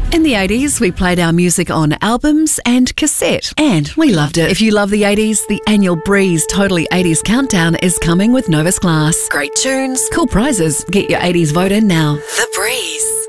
In the 80s, we played our music on albums and cassette, and we loved it. If you love the 80s, the annual Breeze Totally 80s Countdown is coming with Novus Class. Great tunes, cool prizes. Get your 80s vote in now. The Breeze.